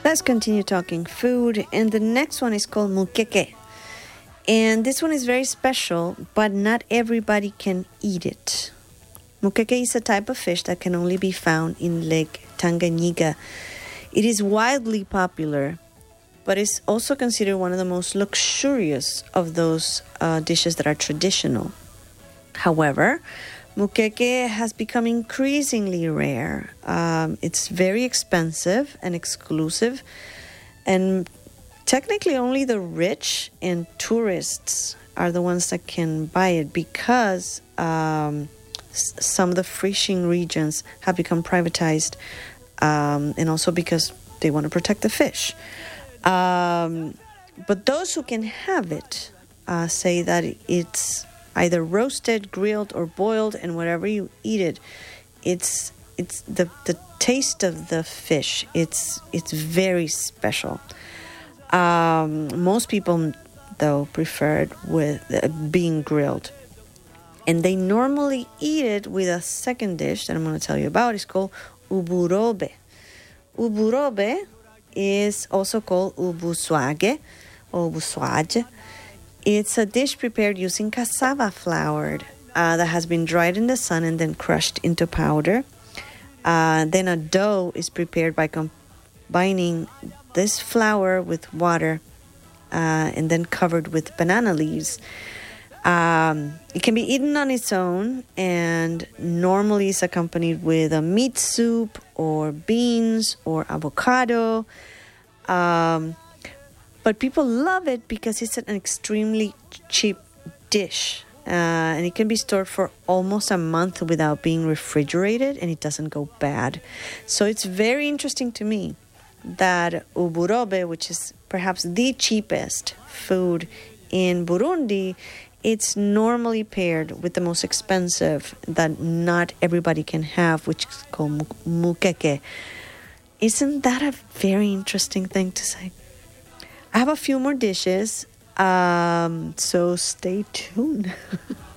Let's continue talking food. And the next one is called mukeke. And this one is very special, but not everybody can eat it. Mukeke is a type of fish that can only be found in Lake Tanganyika. It is wildly popular, but it's also considered one of the most luxurious of those dishes that are traditional. However, mukeke has become increasingly rare. It's very expensive and exclusive, and technically only the rich and tourists are the ones that can buy it because some of the fishing regions have become privatized, and also because they want to protect the fish. But those who can have it say that it's either roasted, grilled, or boiled, and whatever you eat it, it's the taste of the fish. It's very special. Most people, though, prefer it with being grilled. And they normally eat it with a second dish that I'm going to tell you about. It's called uburobe. Uburobe is also called ubuswage or ubuswage. It's a dish prepared using cassava flour that has been dried in the sun and then crushed into powder. Then a dough is prepared by combining this flour with water and then covered with banana leaves. It can be eaten on its own and normally is accompanied with a meat soup or beans or avocado. But people love it because it's an extremely cheap dish. And it can be stored for almost a month without being refrigerated, and it doesn't go bad. So it's very interesting to me that uburobe, which is perhaps the cheapest food in Burundi, it's normally paired with the most expensive that not everybody can have, which is called mukeke. Isn't that a very interesting thing to say? I have a few more dishes, so stay tuned.